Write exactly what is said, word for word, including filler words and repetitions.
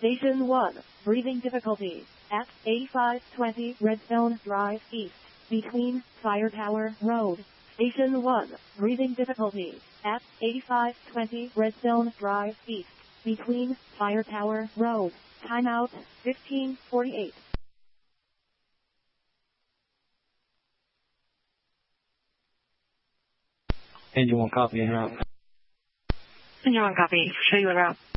Station one, breathing difficulties, at eighty-five twenty Redstone Drive East, between Fire Tower Road. Station one, breathing difficulties, at eighty-five twenty Redstone Drive East, between Fire Tower Road. Timeout, fifteen forty-eight. And you want copy and route? And you want copy. Show you a route.